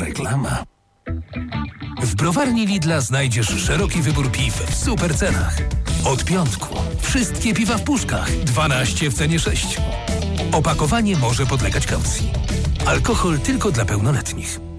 reklama. W browarni Lidla znajdziesz szeroki wybór piw w super cenach. Od piątku. Wszystkie piwa w puszkach. 12 w cenie 6. Opakowanie może podlegać kaucji. Alkohol tylko dla pełnoletnich.